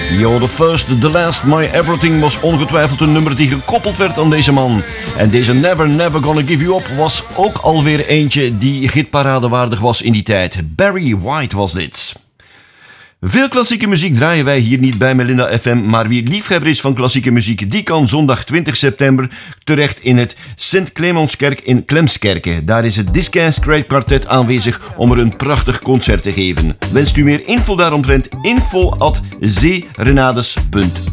You're the first, the last, my everything was ongetwijfeld een nummer die gekoppeld werd aan deze man. En deze Never Never Gonna Give You Up was ook alweer eentje die hitparadewaardig was in die tijd. Barry White was dit. Veel klassieke muziek draaien wij hier niet bij Melinda FM, maar wie liefhebber is van klassieke muziek, die kan zondag 20 september terecht in het Sint-Clemenskerk in Klemskerke. Daar is het Discus Straight Quartet aanwezig om er een prachtig concert te geven. Wenst u meer info daaromtrent? info@zeerenades.be